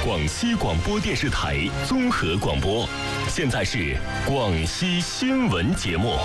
广西广播电视台综合广播。现在是广西新闻节目。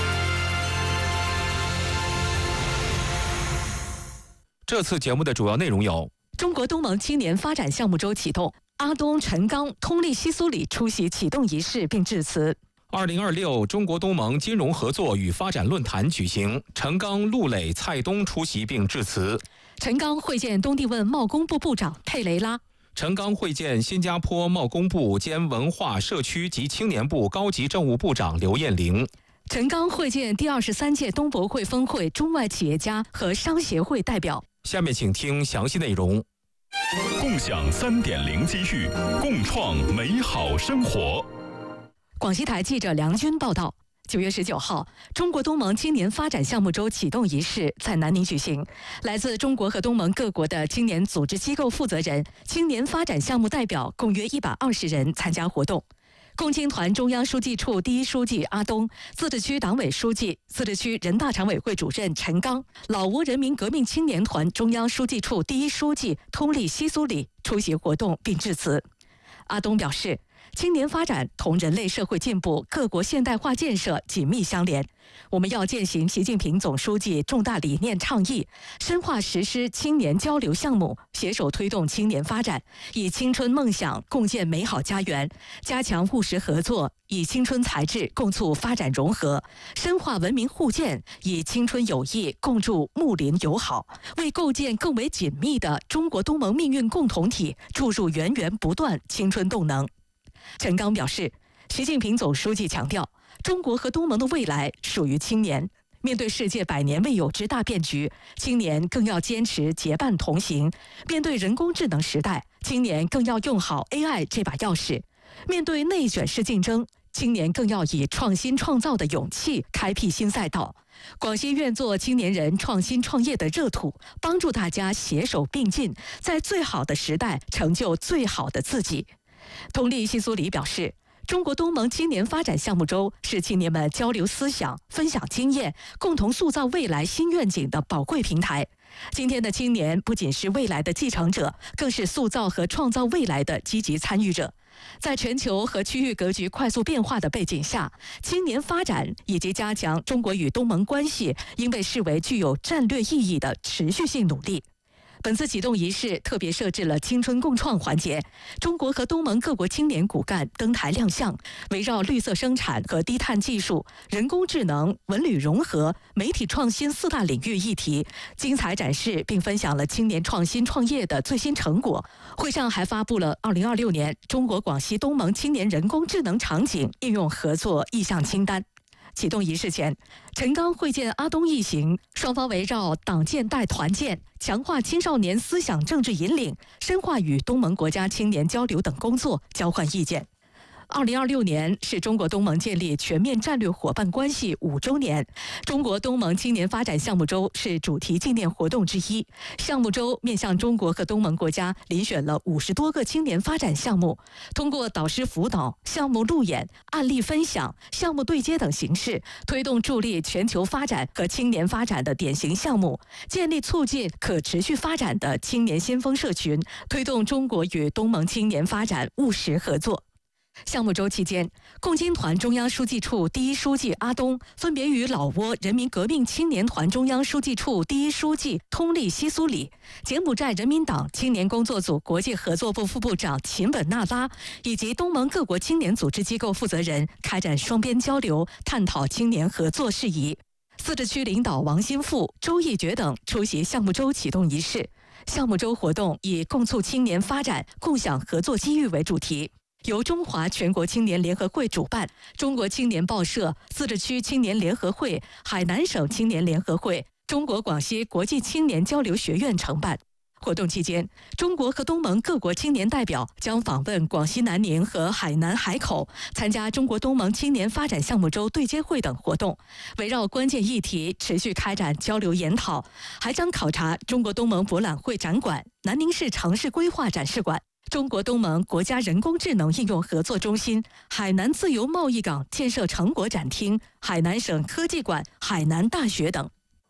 这次节目的主要内容有： 中国东盟青年发展项目周启动，阿东、陈刚、通利西苏里出席启动仪式并致辞。 2026中国东盟金融合作与发展论坛举行，陈刚、陆磊、蔡东出席并致辞。 陈刚会见东帝汶贸工部部长佩雷拉。 陈刚会见新加坡贸工部兼文化社区及青年部高级政务部长刘艳玲。 陈刚会见第23届东博会峰会中外企业家和商协会代表。 下面请听详细内容。 共享3.0机遇，共创美好生活。 广西台记者梁军报道。9月19号，中国东盟青年发展项目周启动仪式在南宁举行。来自中国和东盟各国的青年组织机构负责人、青年发展项目代表共约120人参加活动。共青团中央书记处第一书记阿东、自治区党委书记、自治区人大常委会主任陈刚、老挝人民革命青年团中央书记处第一书记通利西苏里出席活动并致辞。阿东表示，青年发展同人类社会进步、各国现代化建设紧密相连。我们要践行习近平总书记重大理念倡议，深化实施青年交流项目，携手推动青年发展，以青春梦想共建美好家园，加强务实合作，以青春才智共促发展融合，深化文明互鉴，以青春友谊共筑睦邻友好，为构建更为紧密的中国东盟命运共同体注入源源不断青春动能。陈刚表示，习近平总书记强调，中国和东盟的未来属于青年。面对世界100年未有之大变局，青年更要坚持结伴同行；面对人工智能时代，青年更要用好 AI 这把钥匙；面对内卷式竞争，青年更要以创新创造的勇气开辟新赛道。广西愿做青年人创新创业的热土，帮助大家携手并进，在最好的时代成就最好的自己。通利西苏里表示，中国东盟青年发展项目周是青年们交流思想、分享经验、共同塑造未来新愿景的宝贵平台。今天的青年不仅是未来的继承者，更是塑造和创造未来的积极参与者。在全球和区域格局快速变化的背景下，青年发展以及加强中国与东盟关系应被视为具有战略意义的持续性努力。本次启动仪式特别设置了青春共创环节，中国和东盟各国青年骨干登台亮相，围绕绿色生产和低碳技术、人工智能、文旅融合、媒体创新4大领域议题，精彩展示并分享了青年创新创业的最新成果。会上还发布了2026年中国广西东盟青年人工智能场景应用合作意向清单。启动仪式前，陈刚会见阿东一行，双方围绕党建带团建、强化青少年思想政治引领、深化与东盟国家青年交流等工作交换意见。2026年是中国东盟建立全面战略伙伴关系5周年，中国东盟青年发展项目周是主题纪念活动之一。项目周面向中国和东盟国家遴选了50多个青年发展项目，通过导师辅导、项目路演、案例分享、项目对接等形式，推动助力全球发展和青年发展的典型项目，建立促进可持续发展的青年先锋社群，推动中国与东盟青年发展务实合作。项目周期间，共青团中央书记处第一书记阿东分别与老挝人民革命青年团中央书记处第一书记通利西苏里、柬埔寨人民党青年工作组国际合作部副部长秦本纳拉以及东盟各国青年组织机构负责人开展双边交流，探讨青年合作事宜。自治区领导王新富、周义觉等出席项目周启动仪式。项目周活动以共促青年发展、共享合作机遇为主题。由中华全国青年联合会主办，中国青年报社、自治区青年联合会、海南省青年联合会、中国广西国际青年交流学院承办。活动期间，中国和东盟各国青年代表将访问广西南宁和海南海口，参加中国东盟青年发展项目周对接会等活动，围绕关键议题持续开展交流研讨，还将考察中国东盟博览会展馆、南宁市城市规划展示馆、中国东盟国家人工智能应用合作中心、海南自由贸易港建设成果展厅、海南省科技馆、海南大学等。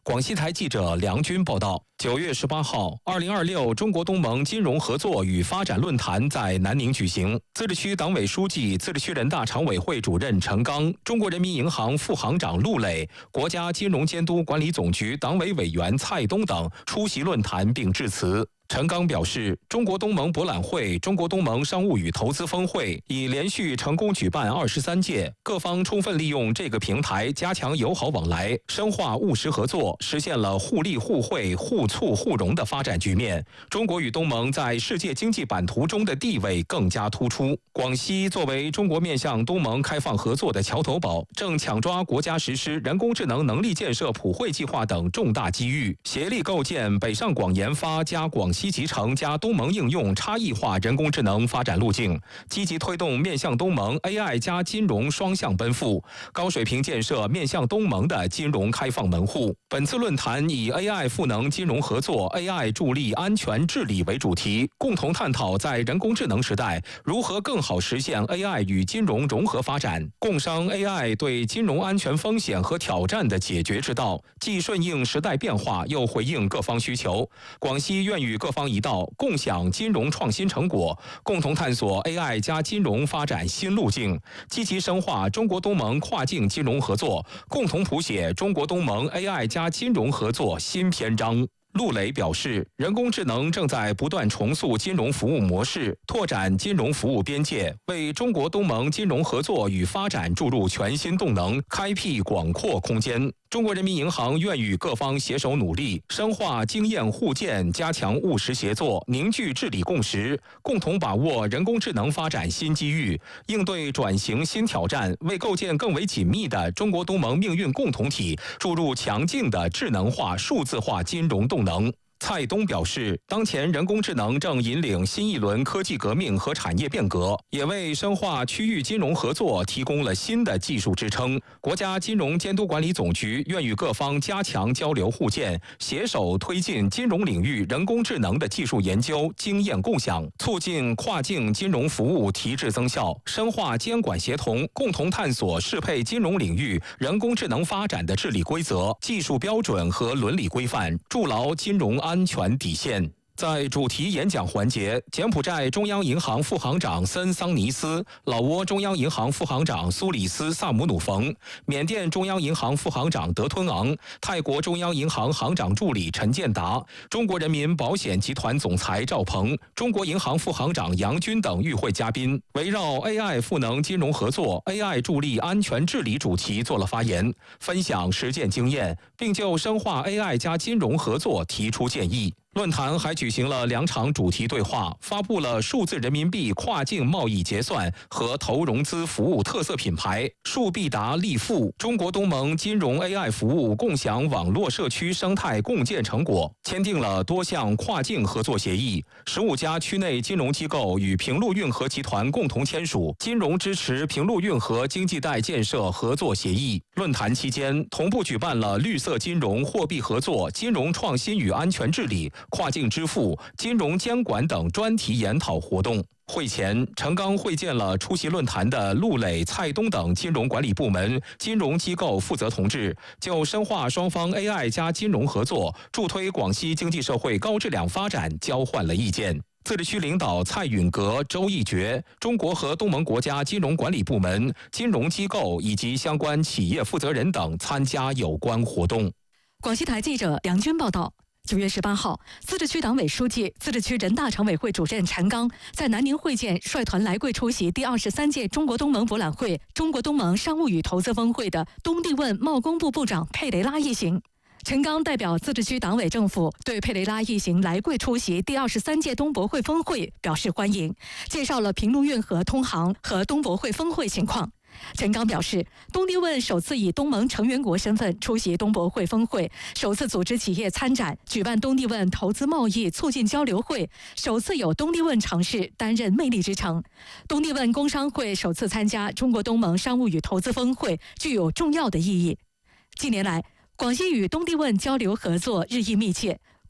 广西台记者梁军报道，9月18号，2026中国东盟金融合作与发展论坛在南宁举行。自治区党委书记、自治区人大常委会主任陈刚、中国人民银行副行长陆磊、国家金融监督管理总局党委委员蔡东等出席论坛并致辞。陈刚表示，中国东盟博览会、中国东盟商务与投资峰会已连续成功举办23届，各方充分利用这个平台加强友好往来，深化务实合作，实现了互利互惠、互促互荣的发展局面。中国与东盟在世界经济版图中的地位更加突出。广西作为中国面向东盟开放合作的桥头堡，正抢抓国家实施人工智能能力建设普惠计划等重大机遇，协力构建北上广研发加广西集成加东盟应用差异化人工智能发展路径，积极推动面向东盟 AI 加金融双向奔赴，高水平建设面向东盟的金融开放门户。本次论坛以 AI 赋能金融合作、AI 助力安全治理为主题，共同探讨在人工智能时代如何更好实现 AI 与金融融合发展，共商 AI 对金融安全风险和挑战的解决之道，既顺应时代变化，又回应各方需求。广西愿与各方一道，共享金融创新成果，共同探索 AI 加金融发展新路径，积极深化中国东盟跨境金融合作，共同谱写中国东盟 AI 加金融合作新篇章。陆磊表示，人工智能正在不断重塑金融服务模式，拓展金融服务边界，为中国东盟金融合作与发展注入全新动能，开辟广阔空间。中国人民银行愿与各方携手努力，深化经验互鉴，加强务实协作，凝聚治理共识，共同把握人工智能发展新机遇，应对转型新挑战，为构建更为紧密的中国东盟命运共同体注入强劲的智能化、数字化金融动能。蔡东表示，当前人工智能正引领新一轮科技革命和产业变革，也为深化区域金融合作提供了新的技术支撑。国家金融监督管理总局愿与各方加强交流互鉴，携手推进金融领域人工智能的技术研究、经验共享，促进跨境金融服务提质增效，深化监管协同，共同探索适配金融领域人工智能发展的治理规则、技术标准和伦理规范，筑牢金融安全底线。在主题演讲环节，柬埔寨中央银行副行长森桑尼斯、老挝中央银行副行长苏里斯萨姆努冯、缅甸中央银行副行长德吞昂、泰国中央银行行长助理陈建达、中国人民保险集团总裁赵鹏、中国银行副行长杨军等与会嘉宾，围绕 AI 赋能金融合作、AI 助力安全治理主题做了发言，分享实践经验，并就深化 AI 加金融合作提出建议。论坛还举行了2场主题对话，发布了数字人民币跨境贸易结算和投融资服务特色品牌数必达立富中国东盟金融 AI 服务共享网络社区生态共建成果，签订了多项跨境合作协议。15家区内金融机构与平陆运河集团共同签署金融支持平陆运河经济带建设合作协议。论坛期间，同步举办了绿色金融、货币合作、金融创新与安全治理、跨境支付、金融监管等专题研讨活动。会前，陈刚会见了出席论坛的陆磊、蔡东等金融管理部门、金融机构负责同志，就深化双方 AI 加金融合作，助推广西经济社会高质量发展交换了意见。自治区领导蔡允格、周一觉、中国和东盟国家金融管理部门、金融机构以及相关企业负责人等参加有关活动。 广西台记者梁军报道。9月18号，自治区党委书记、自治区人大常委会主任陈刚在南宁会见率团来贵出席第23届中国东盟博览会、中国东盟商务与投资峰会的东帝汶贸工部部长佩雷拉一行。陈刚代表自治区党委政府对佩雷拉一行来贵出席第23届东博会峰会表示欢迎，介绍了平陆运河通航和东博会峰会情况。陈刚表示，东帝汶首次以东盟成员国身份出席东博会峰会，首次组织企业参展，举办东帝汶投资贸易促进交流会，首次有东帝汶城市担任魅力之城。东帝汶工商会首次参加中国东盟商务与投资峰会，具有重要的意义。近年来，广西与东帝汶交流合作日益密切。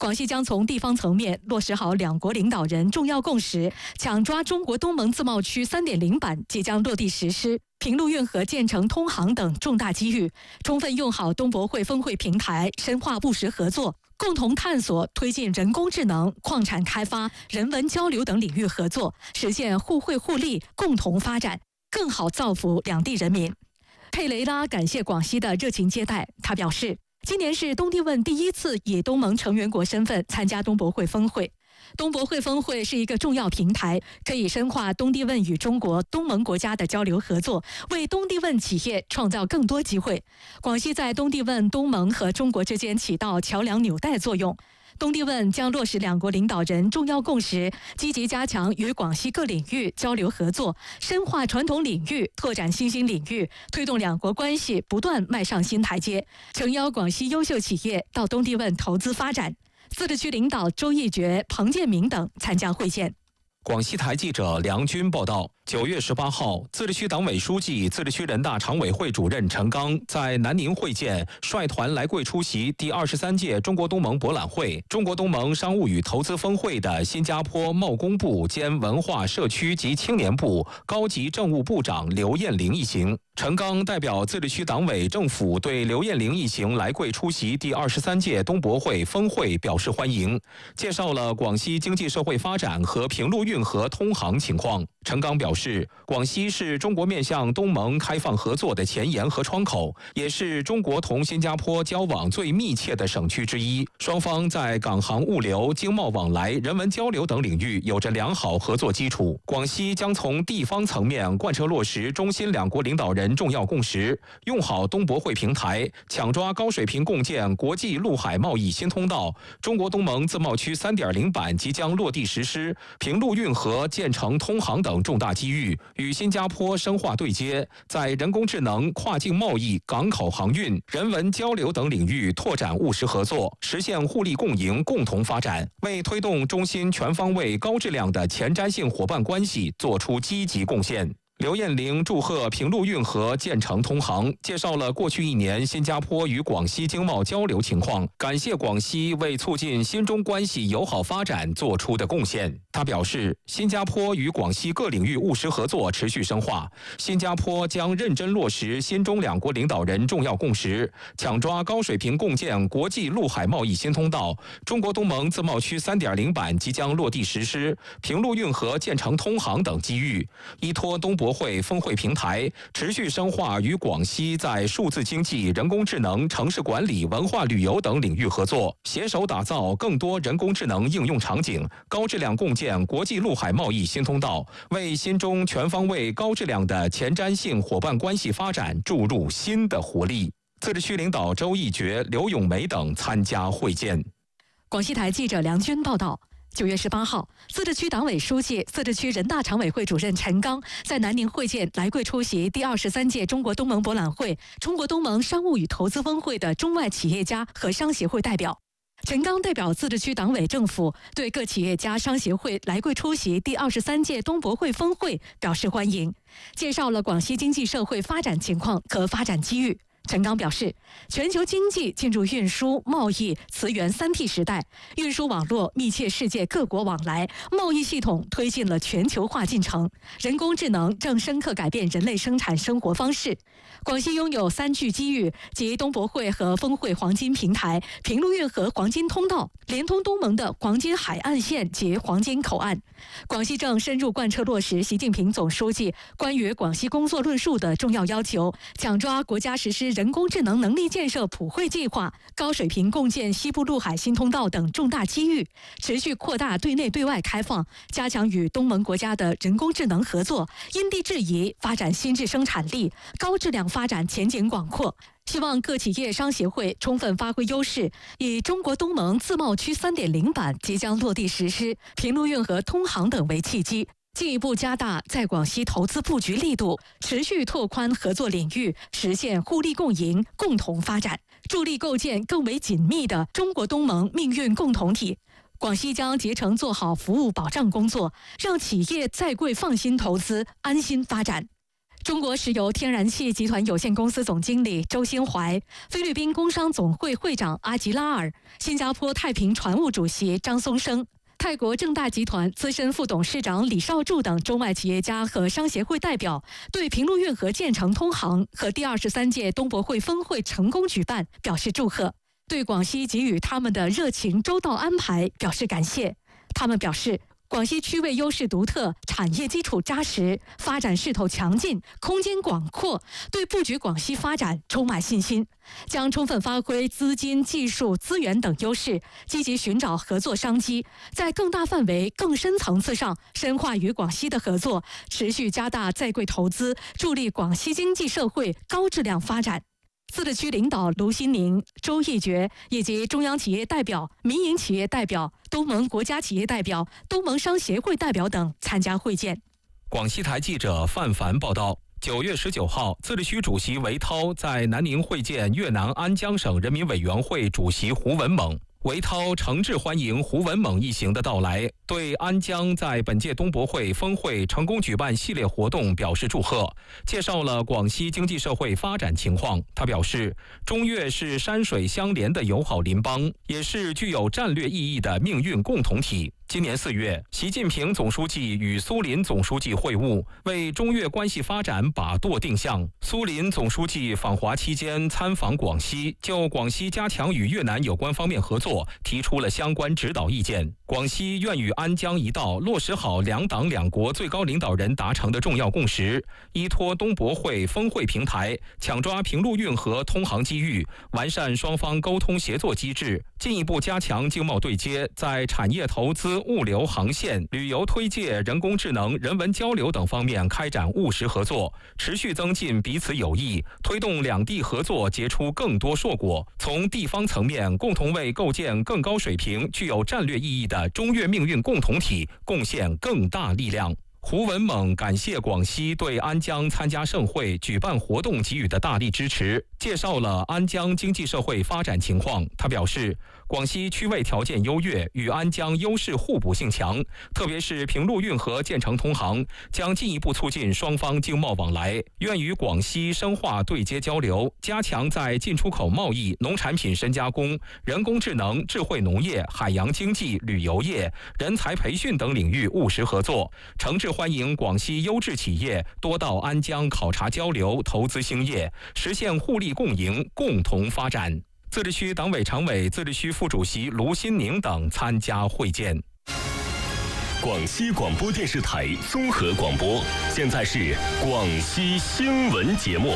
广西将从地方层面落实好两国领导人重要共识，抢抓中国东盟自贸区 3.0 版即将落地实施、平陆运河建成通航等重大机遇，充分用好东博会峰会平台，深化务实合作，共同探索推进人工智能、矿产开发、人文交流等领域合作，实现互惠互利、共同发展，更好造福两地人民。佩雷拉感谢广西的热情接待，他表示，今年是东帝汶第一次以东盟成员国身份参加东博会峰会。东博会峰会是一个重要平台，可以深化东帝汶与中国、东盟国家的交流合作，为东帝汶企业创造更多机会。广西在东帝汶、东盟和中国之间起到桥梁纽带作用。东帝汶将落实两国领导人重要共识，积极加强与广西各领域交流合作，深化传统领域，拓展新兴领域，推动两国关系不断迈上新台阶，诚邀广西优秀企业到东帝汶投资发展。自治区领导周一觉、彭建明等参加会见。 广西台记者梁军报道，9月18号，自治区党委书记、自治区人大常委会主任陈刚在南宁会见，率团来贵出席第23届中国东盟博览会、中国东盟商务与投资峰会的新加坡贸工部兼文化社区及青年部高级政务部长刘艳玲一行。陈刚代表自治区党委政府对刘艳玲一行来贵出席第23届东博会峰会表示欢迎，介绍了广西经济社会发展和平陆运河通航情况。陈刚表示，广西是中国面向东盟开放合作的前沿和窗口，也是中国同新加坡交往最密切的省区之一。双方在港航物流、经贸往来、人文交流等领域有着良好合作基础。广西将从地方层面贯彻落实中新两国领导人重要共识，用好东博会平台，抢抓高水平共建国际陆海贸易新通道，中国东盟自贸区 3.0 版即将落地实施，平陆运河建成通航等重大机遇，与新加坡深化对接，在人工智能、跨境贸易、港口航运、人文交流等领域拓展务实合作，实现互利共赢、共同发展，为推动中新全方位、高质量的前瞻性伙伴关系作出积极贡献。刘艳玲祝贺平陆运河建成通航，介绍了过去1年新加坡与广西经贸交流情况，感谢广西为促进新中关系友好发展做出的贡献。他表示，新加坡与广西各领域务实合作持续深化，新加坡将认真落实新中两国领导人重要共识，抢抓高水平共建国际陆海贸易新通道，中国东盟自贸区 3.0 版即将落地实施，平陆运河建成通航等机遇，依托东博会峰会平台，持续深化与广西在数字经济、人工智能、城市管理、文化旅游等领域合作，携手打造更多人工智能应用场景，高质量共建国际陆海贸易新通道，为新中全方位高质量的前瞻性伙伴关系发展注入新的活力。自治区领导周一觉、刘永梅等参加会见。 广西台记者梁军报道。9月18号，自治区党委书记、自治区人大常委会主任陈刚在南宁会见来贵出席第23届中国东盟博览会、中国东盟商务与投资峰会的中外企业家和商协会代表。陈刚代表自治区党委政府对各企业家商协会来贵出席第23届东博会峰会表示欢迎，介绍了广西经济社会发展情况和发展机遇。陈刚表示，全球经济进入运输、贸易、磁源3T 时代，运输网络密切世界各国往来，贸易系统推进了全球化进程，人工智能正深刻改变人类生产生活方式。广西拥有3巨机遇，即东博会和峰会黄金平台、平陆运河黄金通道，连通东盟的黄金海岸线及黄金口岸。广西正深入贯彻落实习近平总书记关于广西工作论述的重要要求，抢抓国家实施人工智能能力建设普惠计划、高水平共建西部陆海新通道等重大机遇，持续扩大对内对外开放，加强与东盟国家的人工智能合作，因地制宜发展新质生产力，高质量发展前景广阔。希望各企业商协会充分发挥优势，以中国东盟自贸区 3.0 版即将落地实施、平陆运河通航等为契机，进一步加大在广西投资布局力度，持续拓宽合作领域，实现互利共赢、共同发展，助力构建更为紧密的中国东盟命运共同体。广西将竭诚做好服务保障工作，让企业在贵放心投资、安心发展。 中国石油天然气集团有限公司总经理周新怀、菲律宾工商总会会长阿吉拉尔、新加坡太平船务主席张松生、泰国正大集团资深副董事长李少柱等中外企业家和商协会代表对平陆运河建成通航和第23届东博会峰会成功举办表示祝贺，对广西给予他们的热情周到安排表示感谢。他们表示，广西区位优势独特，产业基础扎实，发展势头强劲，空间广阔，对布局广西发展充满信心，将充分发挥资金、技术、资源等优势，积极寻找合作商机，在更大范围、更深层次上深化与广西的合作，持续加大在贵投资，助力广西经济社会高质量发展。自治区领导卢新宁、周义觉以及中央企业代表、民营企业代表、东盟国家企业代表、东盟商协会代表等参加会见。 广西台记者范凡报道。9月19号，自治区主席韦涛在南宁会见越南安江省人民委员会主席胡文猛。韦涛诚挚欢迎胡文猛一行的到来，对安江在本届东博会峰会成功举办系列活动表示祝贺，介绍了广西经济社会发展情况。他表示，中越是山水相连的友好邻邦，也是具有战略意义的命运共同体。今年4月，习近平总书记与苏林总书记会晤，为中越关系发展把舵定向。苏林总书记访华期间参访广西，就广西加强与越南有关方面合作提出了相关指导意见。广西愿与安江一道落实好两党两国最高领导人达成的重要共识，依托东博会峰会平台，抢抓平陆运河通航机遇，完善双方沟通协作机制，进一步加强经贸对接，在产业投资、物流航线、旅游推介、人工智能、人文交流等方面开展务实合作，持续增进彼此友谊，推动两地合作结出更多硕果。从地方层面，共同为构建更高水平、具有战略意义的中越命运共同体贡献更大力量。胡文猛感谢广西对安江参加盛会、举办活动给予的大力支持，介绍了安江经济社会发展情况。他表示，广西区位条件优越，与安江优势互补性强，特别是平陆运河建成通航，将进一步促进双方经贸往来，愿与广西深化对接交流，加强在进出口贸易、农产品深加工、人工智能、智慧农业、海洋经济、旅游业、人才培训等领域务实合作，诚挚欢迎广西优质企业多到安江考察交流、投资兴业，实现互利共赢、共同发展。自治区党委常委、自治区副主席卢新宁等参加会见。 广西广播电视台综合广播，现在是广西新闻节目。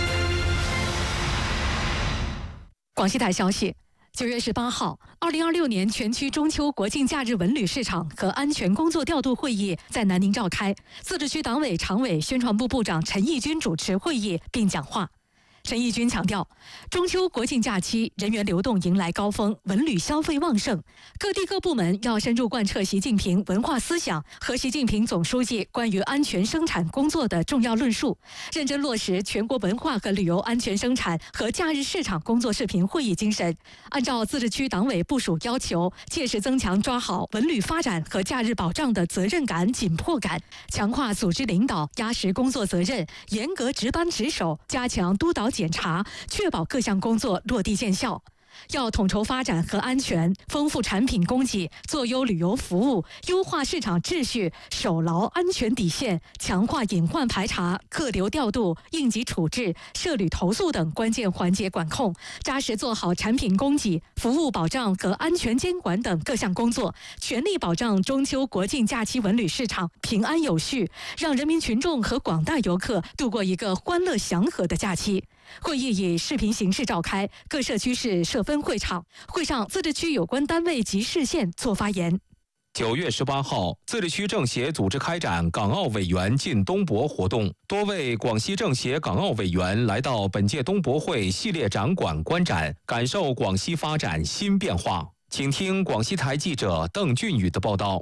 广西台消息，9月18号，2026年全区中秋国庆假日文旅市场和安全工作调度会议在南宁召开，自治区党委常委、宣传部部长陈义军主持会议并讲话。陈义军强调，中秋国庆假期人员流动迎来高峰，文旅消费旺盛，各地各部门要深入贯彻习近平文化思想和习近平总书记关于安全生产工作的重要论述，认真落实全国文化和旅游安全生产和假日市场工作视频会议精神，按照自治区党委部署要求，切实增强抓好文旅发展和假日保障的责任感、紧迫感，强化组织领导，压实工作责任，严格值班值守，加强督导检查，确保各项工作落地见效。要统筹发展和安全，丰富产品供给，做优旅游服务，优化市场秩序，守牢安全底线，强化隐患排查、客流调度、应急处置、涉旅投诉等关键环节管控，扎实做好产品供给、服务保障和安全监管等各项工作，全力保障中秋国庆假期文旅市场平安有序，让人民群众和广大游客度过一个欢乐祥和的假期。会议以视频形式召开，各社区市设分会场。会上，自治区有关单位及市县作发言。 9月18号，自治区政协组织开展港澳委员进东博活动，多位广西政协港澳委员来到本届东博会系列展馆观展，感受广西发展新变化。请听广西台记者邓俊宇的报道。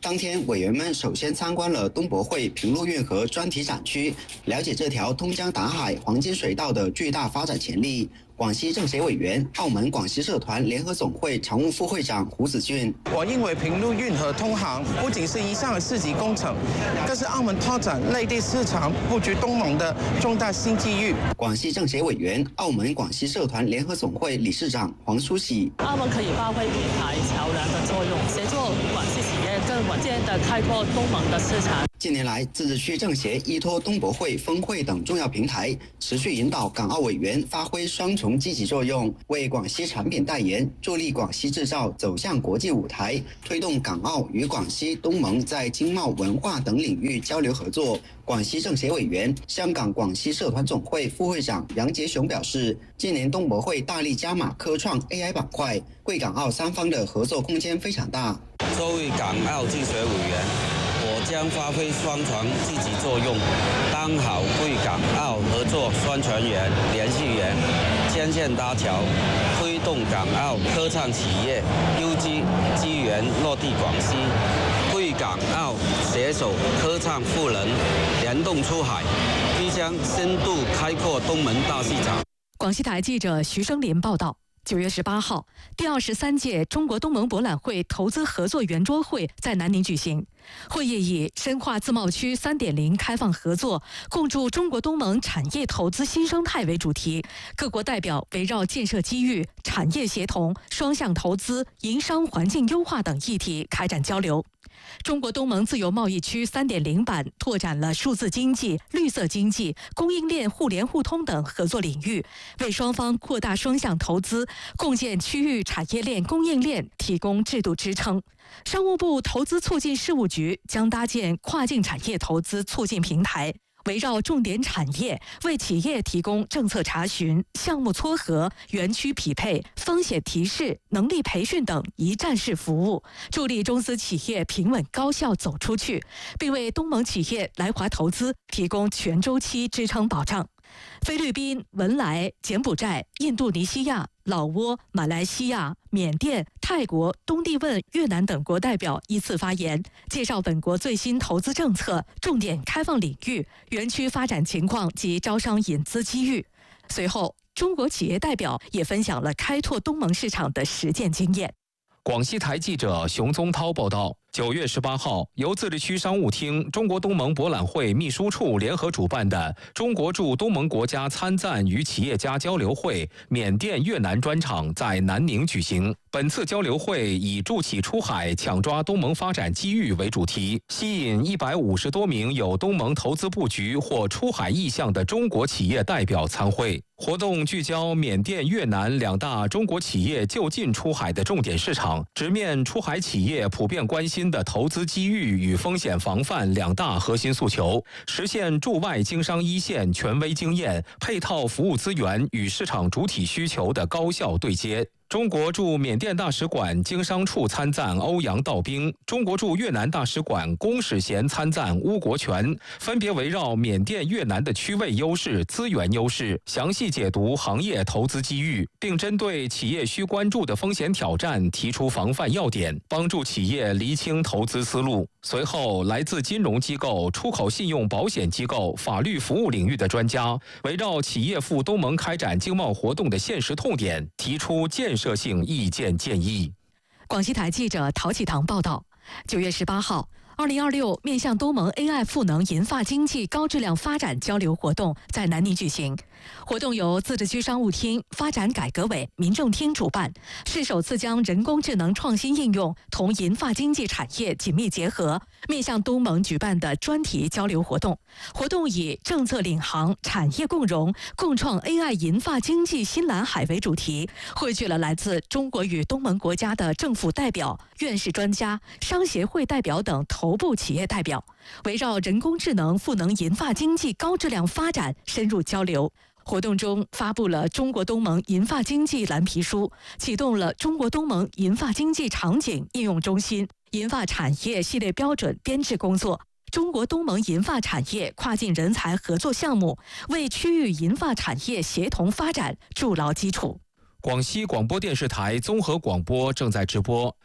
当天，委员们首先参观了东博会平陆运河专题展区，了解这条通江达海黄金水道的巨大发展潜力。广西政协委员、澳门广西社团联合总会常务副会长胡子俊： 我认为平陆运河通航不仅是一项市级工程，更是澳门拓展内地市场、布局东盟的重大新机遇。 广西政协委员、澳门广西社团联合总会理事长黄淑喜： 澳门可以发挥平台桥梁的作用，协助广西企业更稳健地开拓东盟的市场。 近年来，自治区政协依托东博会、峰会等重要平台，持续引导港澳委员发挥双重积极作用，为广西产品代言，助力广西制造走向国际舞台，推动港澳与广西、东盟在经贸、文化等领域交流合作。广西政协委员、香港广西社团总会副会长杨杰雄表示，今年东博会大力加码科创 AI 板块，贵港澳三方的合作空间非常大。 作为港澳竞选委员，我将发挥双重积极作用，当好贵港澳合作宣传员、联系员，牵线搭桥，推动港澳科创企业优质资源落地广西，贵港澳携手科创赋能，联动出海，必将深度开阔东门大市场。 广西台记者徐生林报道。9月18号，第23届中国东盟博览会投资合作圆桌会在南宁举行。会议以深化自贸区3.0开放合作，共筑中国东盟产业投资新生态为主题，各国代表围绕建设机遇、产业协同、双向投资、营商环境优化等议题开展交流。中国东盟自由贸易区3.0版拓展了数字经济、绿色经济、供应链互联互通等合作领域，为双方扩大双向投资、共建区域产业链供应链提供制度支撑。商务部投资促进事务局将搭建跨境产业投资促进平台，围绕重点产业，为企业提供政策查询、项目撮合、园区匹配、风险提示、能力培训等一站式服务，助力中资企业平稳高效走出去，并为东盟企业来华投资提供全周期支撑保障。菲律宾、文莱、柬埔寨、印度尼西亚、老挝、马来西亚、缅甸、泰国、东帝汶、越南等国代表依次发言，介绍本国最新投资政策、重点开放领域、园区发展情况及招商引资机遇。随后，中国企业代表也分享了开拓东盟市场的实践经验。 广西台记者熊宗涛报道。9月18号，由自治区商务厅、中国东盟博览会秘书处联合主办的中国驻东盟国家参赞与企业家交流会缅甸越南专场在南宁举行。本次交流会以助企出海、抢抓东盟发展机遇为主题，吸引150多名有东盟投资布局或出海意向的中国企业代表参会。活动聚焦缅甸、越南两大中国企业就近出海的重点市场，直面出海企业普遍关心的投资机遇与风险防范两大核心诉求，实现驻外经商一线权威经验、配套服务资源与市场主体需求的高效对接。中国驻缅甸大使馆经商处参赞欧阳道兵，中国驻越南大使馆龚史贤参赞邬国权，分别围绕缅甸、越南的区位优势、资源优势，详细解读行业投资机遇，并针对企业需关注的风险挑战提出防范要点，帮助企业厘清投资思路。随后，来自金融机构、出口信用保险机构、法律服务领域的专家，围绕企业赴东盟开展经贸活动的现实痛点，提出建设性意见建议。 广西台记者陶启堂报道。9月18号，2026面向东盟 AI 赋能银发经济高质量发展交流活动在南宁举行。活动由自治区商务厅、发展改革委、民政厅主办，是首次将人工智能创新应用同银发经济产业紧密结合，面向东盟举办的专题交流活动。活动以政策领航、产业共融、共创 AI 银发经济新蓝海为主题，汇聚了来自中国与东盟国家的政府代表、院士专家、商协会代表等头部企业代表，围绕人工智能赋能银发经济高质量发展深入交流。活动中发布了中国东盟银发经济蓝皮书，启动了中国东盟银发经济场景应用中心银发产业系列标准编制工作，中国东盟银发产业跨境人才合作项目，为区域银发产业协同发展筑牢基础。 广西广播电视台综合广播正在直播。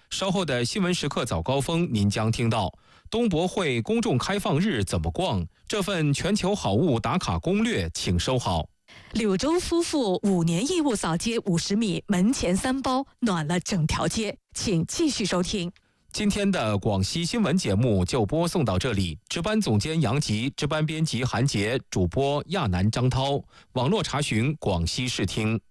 稍后的新闻时刻早高峰，您将听到东博会公众开放日怎么逛，这份全球好物打卡攻略请收好。 柳州夫妇5年义务扫街50米，门前3包，暖了整条街。请继续收听。 今天的广西新闻节目就播送到这里，值班总监杨吉，值班编辑韩杰，主播亚楠、张涛，网络查询广西视听。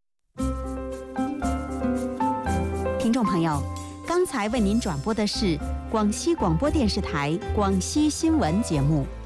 听众朋友，刚才为您转播的是广西广播电视台广西新闻节目。